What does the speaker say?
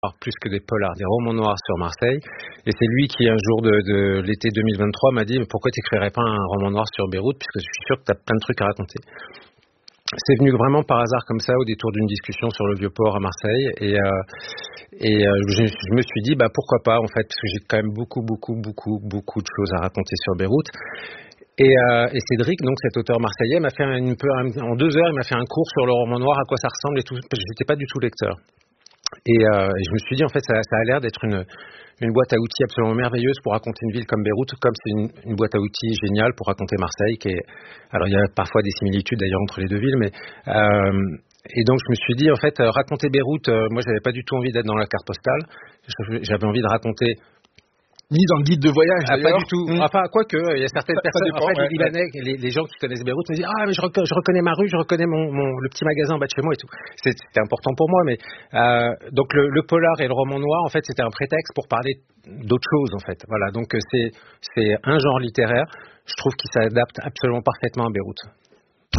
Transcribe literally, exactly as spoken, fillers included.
plus que des polars, des romans noirs sur Marseille. Et c'est lui qui, un jour de, de l'été deux mille vingt-trois, m'a dit « Pourquoi t'écrirais pas un roman noir sur Beyrouth, puisque je suis sûr que t'as plein de trucs à raconter ». C'est venu vraiment par hasard comme ça, au détour d'une discussion sur le Vieux-Port à Marseille. Et, euh, et euh, je, je me suis dit, bah pourquoi pas, en fait, parce que j'ai quand même beaucoup, beaucoup, beaucoup, beaucoup de choses à raconter sur Beyrouth. Et, euh, et Cédric, donc cet auteur marseillais, m'a fait un, un peu, un, en deux heures, il m'a fait un cours sur le roman noir, à quoi ça ressemble et tout, parce que j'étais pas du tout lecteur. Et, euh, et je me suis dit, en fait, ça, ça a l'air d'être une, une boîte à outils absolument merveilleuse pour raconter une ville comme Beyrouth, comme c'est une, une boîte à outils géniale pour raconter Marseille, qui est, alors il y a parfois des similitudes d'ailleurs entre les deux villes, mais euh, et donc je me suis dit, en fait, euh, raconter Beyrouth, euh, moi j'avais pas du tout envie d'être dans la carte postale, j'avais envie de raconter. Ni dans le guide de voyage, ah, d'ailleurs. Pas du tout. Mmh. Enfin, quoique, il y a certaines ça, personnes, ça dépend, en fait, ouais, les Libanais, ouais. les, les gens qui connaissent Beyrouth me disent « Ah, mais je reconnais, je reconnais ma rue, je reconnais mon, mon, le petit magasin en bas de chez moi et tout. » C'était important pour moi, mais euh, donc le, le polar et le roman noir, en fait, c'était un prétexte pour parler d'autre chose, en fait. Voilà, donc c'est c'est un genre littéraire, je trouve qu'il s'adapte absolument parfaitement à Beyrouth.